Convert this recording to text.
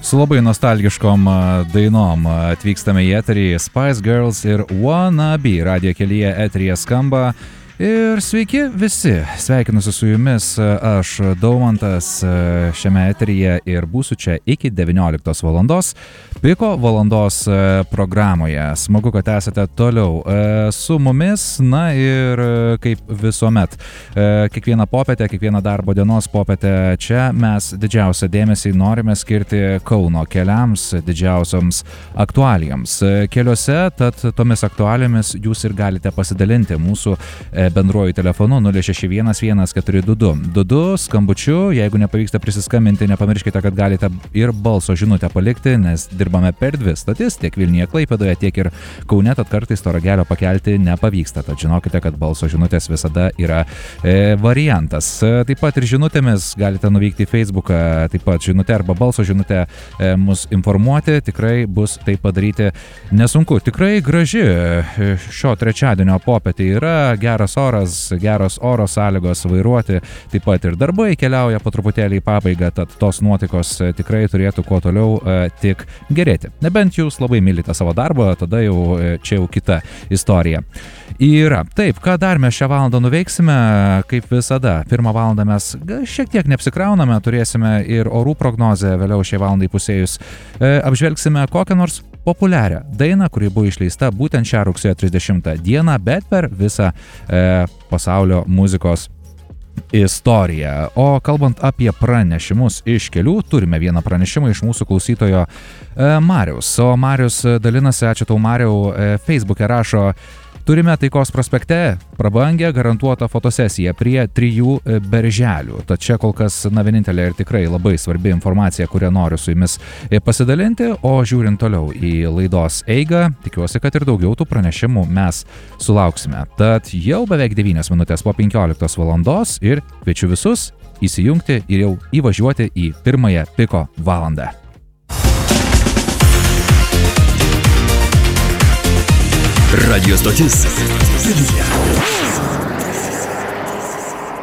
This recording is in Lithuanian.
Su labai nostalgiškom dainom atvykstame į eterį. Spice Girls ir Wanna Be radijo kelyje eteryje skamba. Ir sveiki visi, sveikinuosi su jumis, aš Daumantas šiame eteryje ir būsiu čia iki 19 valandos, Piko valandos programoje. Smagu, kad esate toliau su mumis, na ir kaip visuomet, kiekvieną popietę, kiekvieną darbo dienos popietę čia mes didžiausią dėmesį norime skirti Kauno keliams, didžiausioms aktualijoms keliuose, tad tomis aktualijomis jūs ir galite pasidalinti mūsų bendruoju telefonu 0611422 skambučiu. Jeigu nepavyksta prisiskambinti, nepamirškite, kad galite ir balso žinutę palikti, nes dirbame per dvi stotis, tiek Vilniuje, Klaipėdoje, tiek ir Kaune, tad kartais to ragelio pakelti nepavyksta. Tad žinokite, kad balso žinutės visada yra variantas. Taip pat ir žinutėmis galite nuvykti į Facebooką, taip pat žinutę arba balso žinutę mus informuoti. Tikrai bus tai padaryti nesunku. Tikrai graži šio trečiadienio popietė yra, geros oro sąlygos vairuoti, taip pat ir darbai keliauja po truputėlį į pabaigą, tad tos nuotaikos tikrai turėtų kuo toliau tik gerėti. Nebent jūs labai mylite savo darbą, tada jau čia jau kita istorija yra. Taip, ką dar mes šią valandą nuveiksime, kaip visada. Pirmą valandą mes šiek tiek neapsikrauname, turėsime ir orų prognozę, vėliau šiai valandai pusėjus apžvelgsime kokią nors populiarią dainą, kuri buvo išleista būtent šią rugsėjo 30 dieną, bet per visą pasaulio muzikos istoriją. O kalbant apie pranešimus iš kelių, turime vieną pranešimą iš mūsų klausytojo Mariaus. O Marius dalinasi, ačiū tau Mariau, Facebook'e rašo: turime Taikos prospekte prabangę garantuotą fotosesiją prie 3 berželių. Tad čia kol kas vienintelė ir tikrai labai svarbi informacija, kurią noriu su jumis pasidalinti, o žiūrint toliau į laidos eigą, tikiuosi, kad ir daugiau tų pranešimų mes sulauksime. Tad jau beveik 9 minutės po 15 valandos ir kviečiu visus įsijungti ir jau įvažiuoti į pirmąją Piko valandą. Radio stotis Vilniuje.